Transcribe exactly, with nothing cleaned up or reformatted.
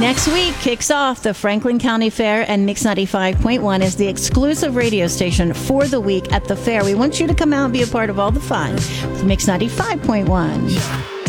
Next week kicks off the Franklin County Fair, and Mix ninety-five point one is the exclusive radio station for the week at the fair. We want you to come out and be a part of all the fun with Mix ninety-five point one.